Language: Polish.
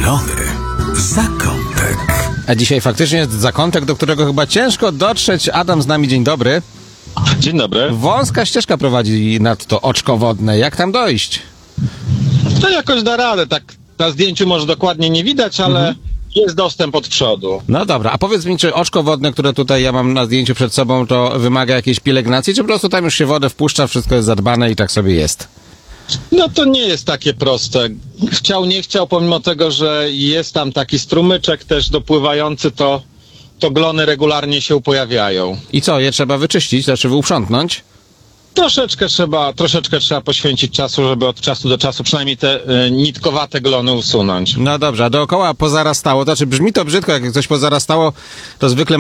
Zielony zakątek. A dzisiaj faktycznie jest zakątek, do którego chyba ciężko dotrzeć. Adam z nami, dzień dobry. Dzień dobry. Wąska ścieżka prowadzi nad to oczko wodne. Jak tam dojść? To jakoś da radę, tak na zdjęciu może dokładnie nie widać, ale jest dostęp od przodu. No dobra, a powiedz mi, czy oczko wodne, które tutaj ja mam na zdjęciu przed sobą, to wymaga jakiejś pielęgnacji, czy po prostu tam już się wodę wpuszcza, wszystko jest zadbane i tak sobie jest? No to nie jest takie proste. Chciał, nie chciał, pomimo tego, że jest tam taki strumyczek też dopływający, to glony regularnie się pojawiają. I co, je trzeba wyczyścić, znaczy uprzątnąć? Troszeczkę trzeba poświęcić czasu, żeby od czasu do czasu przynajmniej te nitkowate glony usunąć. No dobrze, a dookoła pozarastało, to znaczy brzmi to brzydko, jak coś pozarastało, to zwykle